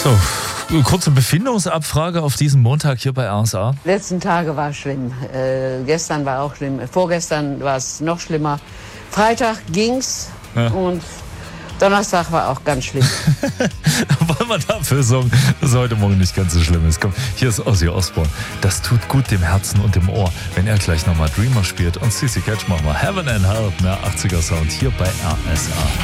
So, kurze Befindungsabfrage auf diesem Montag hier bei RSA. Die letzten Tage war schlimm. Gestern war auch schlimm. Vorgestern war es noch schlimmer. Freitag ging's und Donnerstag war auch ganz schlimm. Wollen wir dafür sorgen, dass heute Morgen nicht ganz so schlimm ist. Komm, hier ist Ozzy Osbourne. Das tut gut dem Herzen und dem Ohr, wenn er gleich nochmal Dreamer spielt. Und CC Catch machen wir Heaven and Hell, mehr 80er Sound hier bei RSA.